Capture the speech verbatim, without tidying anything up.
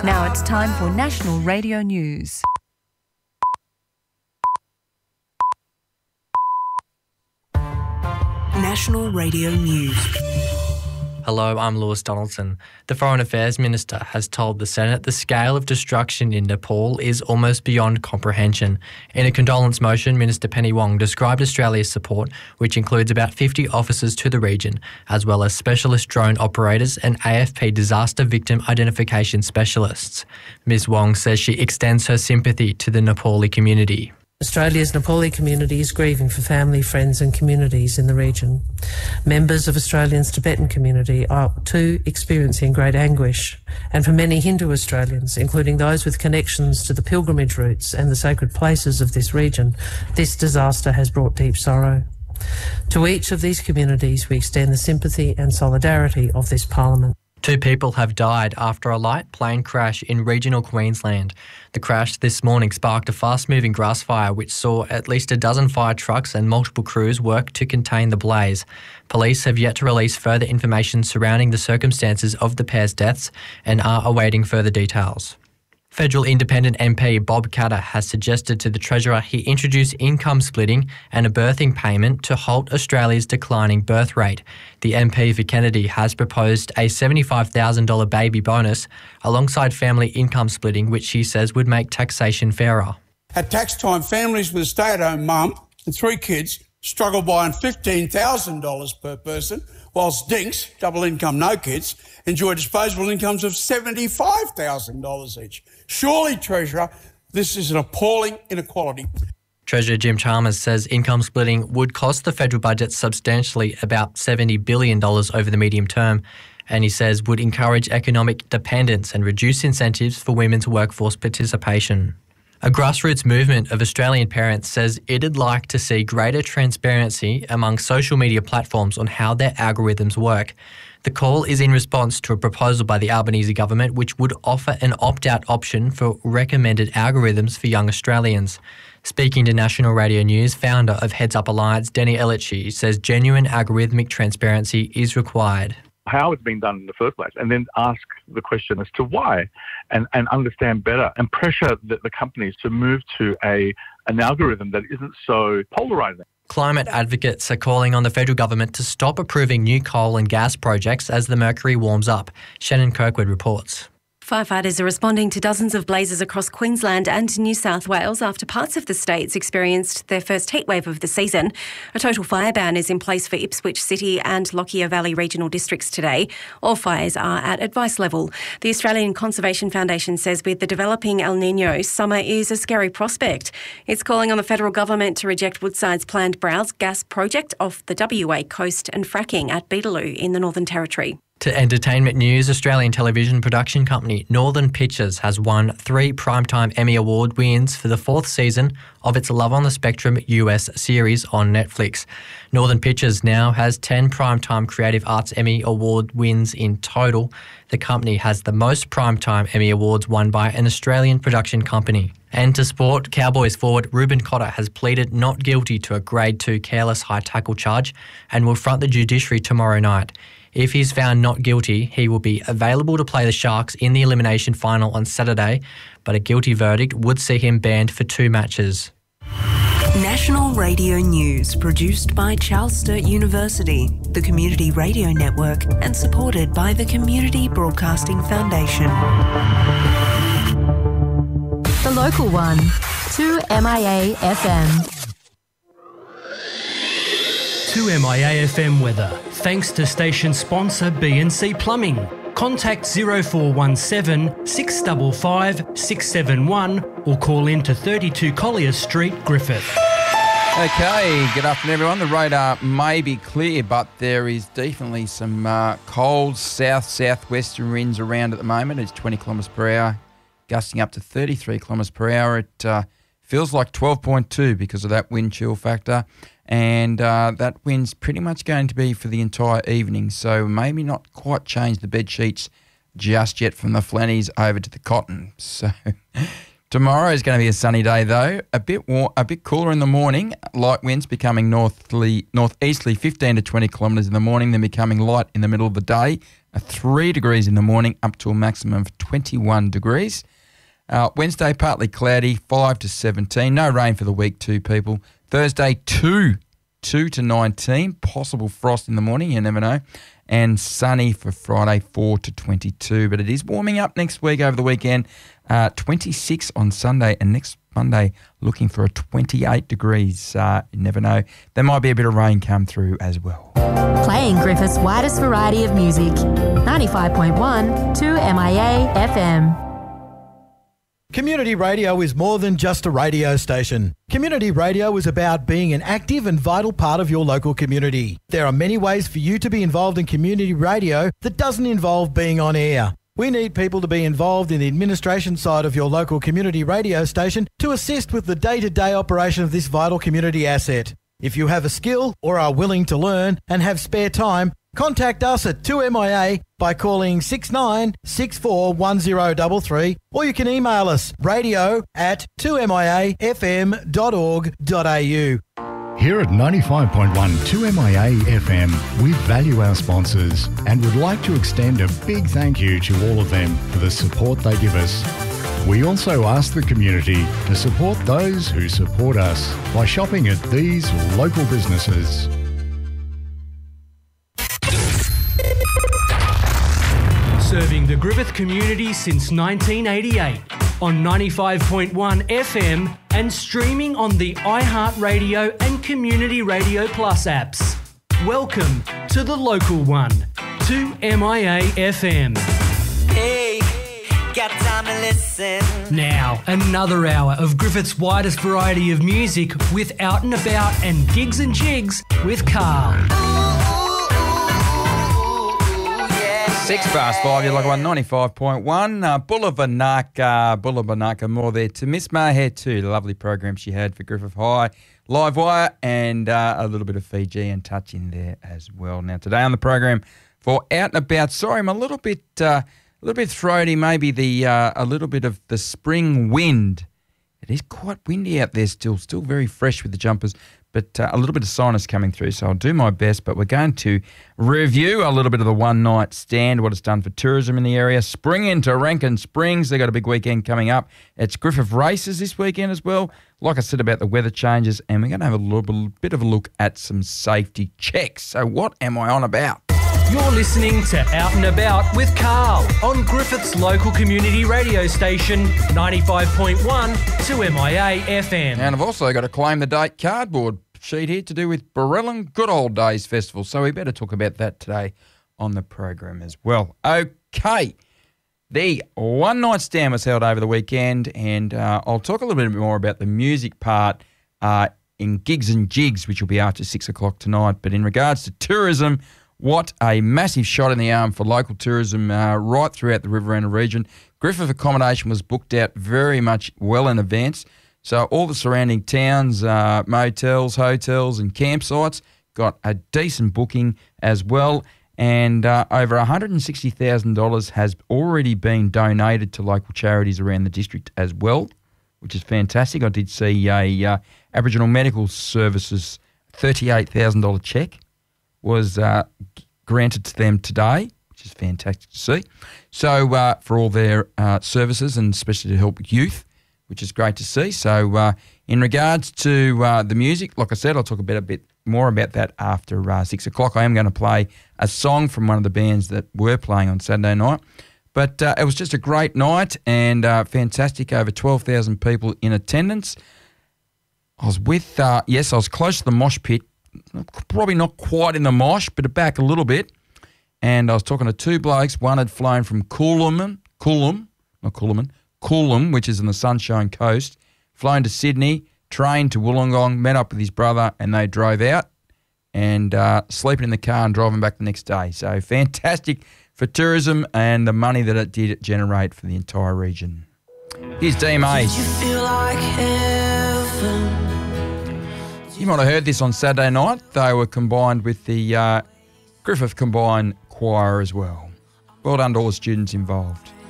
Now it's time for National Radio News. National Radio News. Hello, I'm Lewis Donaldson. The Foreign Affairs Minister has told the Senate the scale of destruction in Nepal is almost beyond comprehension. In a condolence motion, Minister Penny Wong described Australia's support, which includes about fifty officers to the region, as well as specialist drone operators and A F P disaster victim identification specialists. Miz Wong says she extends her sympathy to the Nepali community. Australia's Nepali community is grieving for family, friends and communities in the region. Members of Australia's Tibetan community are too experiencing great anguish, and for many Hindu Australians, including those with connections to the pilgrimage routes and the sacred places of this region, this disaster has brought deep sorrow. To each of these communities, we extend the sympathy and solidarity of this Parliament. Two people have died after a light plane crash in regional Queensland. The crash this morning sparked a fast-moving grass fire which saw at least a dozen fire trucks and multiple crews work to contain the blaze. Police have yet to release further information surrounding the circumstances of the pair's deaths and are awaiting further details. Federal Independent M P Bob Katter has suggested to the Treasurer he introduce income splitting and a birthing payment to halt Australia's declining birth rate. The M P for Kennedy has proposed a seventy-five thousand dollars baby bonus alongside family income splitting, which he says would make taxation fairer. At tax time, families with a stay-at-home mum and three kids struggle buying fifteen thousand dollars per person, whilst dinks, double income, no kids, enjoy disposable incomes of seventy-five thousand dollars each. Surely, Treasurer, this is an appalling inequality. Treasurer Jim Chalmers says income splitting would cost the federal budget substantially, about seventy billion dollars over the medium term, and he says would encourage economic dependence and reduce incentives for women's workforce participation. A grassroots movement of Australian parents says it'd like to see greater transparency among social media platforms on how their algorithms work. The call is in response to a proposal by the Albanese government which would offer an opt-out option for recommended algorithms for young Australians. Speaking to National Radio News, founder of Heads Up Alliance, Denny Ellichi, says genuine algorithmic transparency is required. How it's been done in the first place, and then ask the question as to why, and, and understand better, and pressure the, the companies to move to a an algorithm that isn't so polarising. Climate advocates are calling on the federal government to stop approving new coal and gas projects as the mercury warms up. Shannon Kirkwood reports. Firefighters are responding to dozens of blazes across Queensland and New South Wales after parts of the states experienced their first heatwave of the season. A total fire ban is in place for Ipswich City and Lockyer Valley regional districts today. All fires are at advice level. The Australian Conservation Foundation says with the developing El Niño, summer is a scary prospect. It's calling on the federal government to reject Woodside's planned Browse gas project off the W A coast and fracking at Beetaloo in the Northern Territory. To entertainment news, Australian television production company Northern Pictures has won three Primetime Emmy Award wins for the fourth season of its Love on the Spectrum U S series on Netflix. Northern Pictures now has ten Primetime Creative Arts Emmy Award wins in total. The company has the most Primetime Emmy Awards won by an Australian production company. And to sport, Cowboys forward Ruben Cotter has pleaded not guilty to a Grade two careless high tackle charge and will front the judiciary tomorrow night. If he's found not guilty, he will be available to play the Sharks in the elimination final on Saturday, but a guilty verdict would see him banned for two matches. National Radio News, produced by Charles Sturt University, the Community Radio Network, and supported by the Community Broadcasting Foundation. The local one, two M I A F M. two M I A F M weather, thanks to station sponsor B and C Plumbing. Contact zero four one seven, six five five, six seven one or call in to thirty-two Collier Street, Griffith. Okay, good afternoon everyone. The radar may be clear, but there is definitely some uh, cold south-southwestern winds around at the moment. It's twenty kilometres per hour, gusting up to thirty-three kilometres per hour. It uh, feels like twelve point two because of that wind chill factor. And uh, that wind's pretty much going to be for the entire evening, so maybe not quite change the bed sheets just yet from the flannies over to the cotton. So tomorrow is going to be a sunny day though, a bit warm, a bit cooler in the morning. Light winds becoming northerly, northeasterly, fifteen to twenty kilometres in the morning, then becoming light in the middle of the day. uh, three degrees in the morning, up to a maximum of twenty-one degrees. Uh, Wednesday, partly cloudy, five to seventeen. No rain for the week, two people. Thursday, two, two to nineteen. Possible frost in the morning, you never know. And sunny for Friday, four to twenty-two. But it is warming up next week over the weekend. Uh, twenty-six on Sunday, and next Monday looking for a twenty-eight degrees. Uh, you never know. There might be a bit of rain come through as well. Playing Griffith's widest variety of music. ninety-five point one, two M I A F M. Community radio is more than just a radio station. Community radio is about being an active and vital part of your local community. There are many ways for you to be involved in community radio that doesn't involve being on air. We need people to be involved in the administration side of your local community radio station to assist with the day-to-day operation of this vital community asset. If you have a skill or are willing to learn and have spare time, contact us at two M I A by calling six nine six four one zero three three, or you can email us radio at two M I A F M dot org dot A U. Here at ninety-five point one two M I A F M, we value our sponsors and would like to extend a big thank you to all of them for the support they give us. We also ask the community to support those who support us by shopping at these local businesses. Serving the Griffith community since nineteen eighty-eight on ninety-five point one F M and streaming on the iHeartRadio and Community Radio Plus apps. Welcome to the local one, two M I A F M. Hey, got time to listen. Now, another hour of Griffith's widest variety of music with Out and About and Gigs and Jigs with Carl. Six past five, you're like one ninety-five point one. Uh, Bulla Vinaka, Bulla Vinaka, more there to Miss Maher too. The lovely program she had for Griffith High, Live Wire, and uh, a little bit of Fijian touch in there as well. Now today on the program for Out and About. Sorry, I'm a little bit, uh, a little bit throaty. Maybe the uh, a little bit of the spring wind. It is quite windy out there still, still very fresh with the jumpers. But uh, a little bit of sinus coming through, so I'll do my best. But we're going to review a little bit of the one-night stand, what it's done for tourism in the area. Spring into Rankin Springs. They've got a big weekend coming up. It's Griffith Races this weekend as well. Like I said about the weather changes, and we're going to have a little bit of a look at some safety checks. So what am I on about? You're listening to Out and About with Carl on Griffith's local community radio station, ninety-five point one two M I A F M. And I've also got a Claim the Date cardboard sheet here to do with Barellan Good Old Days Festival, so we better talk about that today on the program as well. Okay, the one night stand was held over the weekend, and uh, I'll talk a little bit more about the music part uh, in Gigs and Jigs, which will be after six o'clock tonight. But in regards to tourism, what a massive shot in the arm for local tourism uh, right throughout the Riverina region. Griffith accommodation was booked out very much well in advance. So all the surrounding towns, uh, motels, hotels and campsites got a decent booking as well. And uh, over one hundred sixty thousand dollars has already been donated to local charities around the district as well, which is fantastic. I did see a uh, Aboriginal Medical Services thirty-eight thousand dollars cheque was uh, granted to them today, which is fantastic to see. So uh, for all their uh, services, and especially to help youth, which is great to see. So uh, in regards to uh, the music, like I said, I'll talk a bit, a bit more about that after uh, six o'clock. I am going to play a song from one of the bands that were playing on Saturday night. But uh, it was just a great night and uh, fantastic. Over twelve thousand people in attendance. I was with, uh, yes, I was close to the mosh pit. Probably not quite in the mosh, but back a little bit. And I was talking to two blokes. One had flown from Coolum, Coolum, not Coolum, Coolum, which is on the Sunshine Coast, flown to Sydney, trained to Wollongong, met up with his brother, and they drove out and uh, sleeping in the car and driving back the next day. So fantastic for tourism and the money that it did generate for the entire region. Here's D M A. You might have heard this on Saturday night. They were combined with the uh, Griffith Combined Choir as well. Well done to all the students involved.